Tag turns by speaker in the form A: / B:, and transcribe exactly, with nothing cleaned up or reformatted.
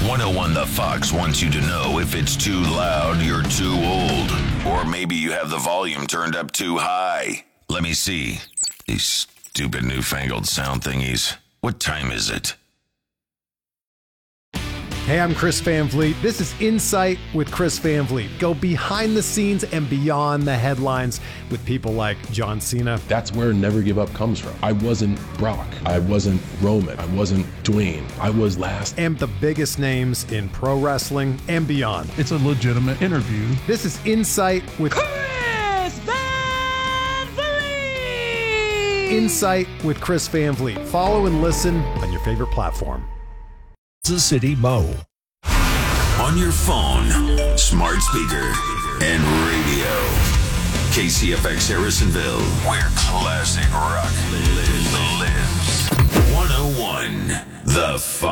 A: one oh one The Fox wants you to know if it's too loud, you're too old. Or maybe you have the volume turned up too high. Let me see. These stupid newfangled sound thingies. What time is it?
B: Hey, I'm Chris Van Vliet. This is Insight with Chris Van Vliet. Go behind the scenes and beyond the headlines with people like John Cena.
C: That's where Never Give Up comes from. I wasn't Brock. I wasn't Roman. I wasn't Dwayne. I was last.
B: And the biggest names in pro wrestling and beyond.
D: It's a legitimate interview.
B: This is Insight with
E: Chris Van Vliet.
B: Insight with Chris Van Vliet. Follow and listen on your favorite platform.
F: Kansas City Mo.
A: On your phone, smart speaker, and radio. K C F X Harrisonville, where classic rock lives. one oh one The Fox.